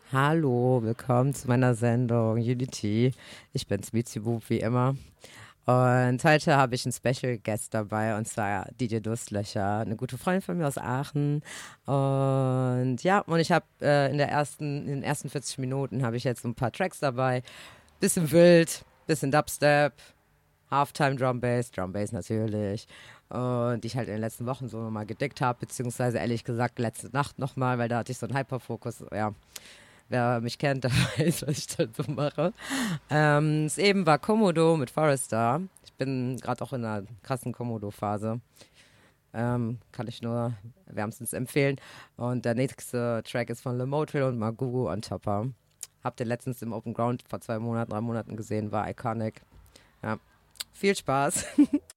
Hallo, willkommen zu meiner Sendung Unity. Ich bin's, Mizibu, wie immer. Und heute habe ich einen Special Guest dabei, und zwar DJ Durstlöcher, eine gute Freundin von mir aus Aachen. Und ja, und ich habe in den ersten 40 Minuten habe ich jetzt so ein paar Tracks dabei. Bisschen wild, bisschen Dubstep, Halftime Drum Bass natürlich. Und die ich halt in den letzten Wochen so nochmal gedickt habe, beziehungsweise ehrlich gesagt letzte Nacht nochmal, weil da hatte ich so einen Hyperfokus, ja. Wer mich kennt, der weiß, was ich dann so mache. Es eben war Komodo mit Forester. Ich bin gerade auch in einer krassen Komodo-Phase. Kann ich nur wärmstens empfehlen. Und der nächste Track ist von Le Motel und Magugu on Topper. Habt ihr letztens im Open Ground vor 2 Monaten, 3 Monaten gesehen, war iconic. Ja, viel Spaß.